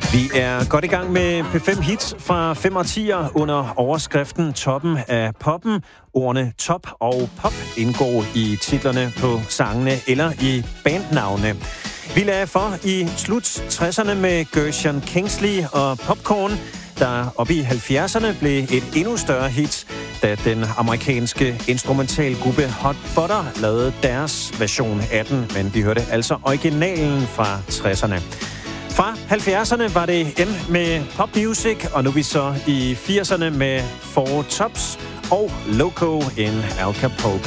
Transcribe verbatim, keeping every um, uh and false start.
Vi er godt i gang med P fem Hits fra fem årtier under overskriften Toppen af poppen. Ordene top og pop indgår i titlerne på sangene eller i bandnavne. Vi lagde for i slut tresserne med Gershon Kingsley og Popcorn, der oppe i halvfjerdserne blev et endnu større hit, da den amerikanske instrumentalgruppe Hot Butter lavede deres version af den, men vi hørte altså originalen fra tresserne. Fra halvfjerdserne var det end med pop music, og nu er vi så i firserne med Four Tops og Loco in Acapulco.